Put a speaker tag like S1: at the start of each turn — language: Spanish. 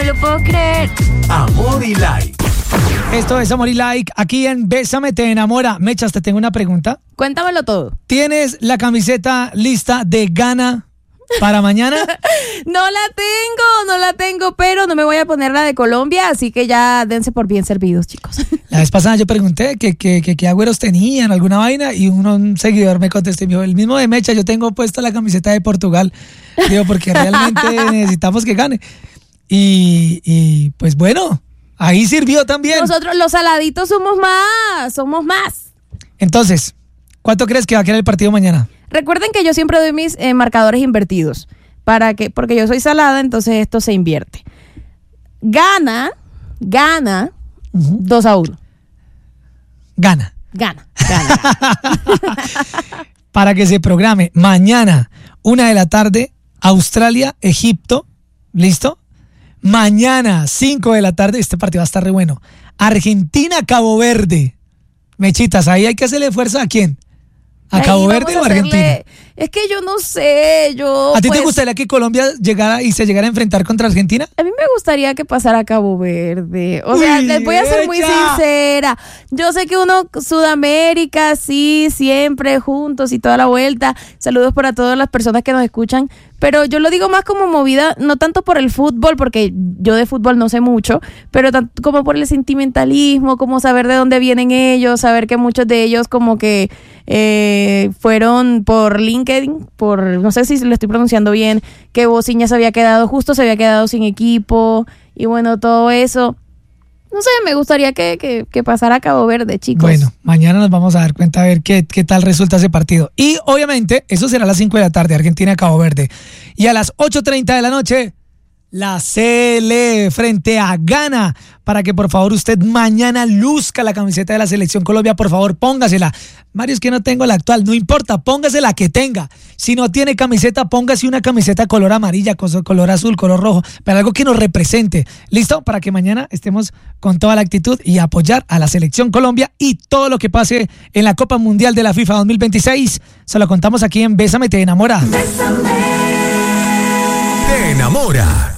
S1: me lo puedo creer.
S2: Amor y Like.
S3: Esto es Amor y Like, aquí en Bésame te enamora. Mechas, te tengo una pregunta.
S4: Cuéntamelo todo.
S3: ¿Tienes la camiseta lista de Ghana para mañana?
S4: No la tengo, pero no me voy a poner la de Colombia, así que ya dense por bien servidos, chicos.
S3: La vez pasada yo pregunté qué agüeros tenían, alguna vaina, y un seguidor me contestó y me dijo, el mismo de Mecha, yo tengo puesta la camiseta de Portugal. Digo, porque realmente necesitamos que gane. Y pues bueno, ahí sirvió también.
S4: Nosotros los saladitos somos más.
S3: Entonces, ¿cuánto crees que va a quedar el partido mañana?
S4: Recuerden que yo siempre doy mis marcadores invertidos, porque yo soy salada, entonces esto se invierte. Gana 2-1.
S3: Gana. Para que se programe mañana, 1:00 p.m, Australia, Egipto, ¿listo? Mañana, 5:00 p.m, este partido va a estar re bueno. Argentina, Cabo Verde. Mechitas, ahí hay que hacerle fuerza ¿a quién? ¿A Cabo Verde o Argentina?
S4: Es que yo no sé,
S3: ¿A ti te gustaría que Colombia llegara a enfrentar contra Argentina?
S4: A mí me gustaría que pasara Cabo Verde. O sea, les voy a ser muy sincera. Yo sé que uno, Sudamérica, sí, siempre juntos y toda la vuelta. Saludos para todas las personas que nos escuchan. Pero yo lo digo más como movida, no tanto por el fútbol, porque yo de fútbol no sé mucho, pero tanto como por el sentimentalismo, como saber de dónde vienen ellos, saber que muchos de ellos como que fueron por LinkedIn, no sé si lo estoy pronunciando bien, que Bociña se había quedado sin equipo, y bueno, todo eso. No sé, me gustaría que pasara a Cabo Verde, chicos.
S3: Bueno, mañana nos vamos a dar cuenta a ver qué tal resulta ese partido. Y obviamente, eso será a las 5:00 p.m, Argentina-Cabo Verde. Y a las 8:30 p.m, la Sele frente a Ghana, para que por favor usted mañana luzca la camiseta de la Selección Colombia. Por favor, póngasela. Mario, es que no tengo la actual, no importa, póngase la que tenga. Si no tiene camiseta, póngase una camiseta color amarilla, color azul, color rojo, pero algo que nos represente. ¿Listo? Para que mañana estemos con toda la actitud y apoyar a la Selección Colombia y todo lo que pase en la Copa Mundial de la FIFA 2026. Se lo contamos aquí en Bésame te enamora.
S2: Te enamora.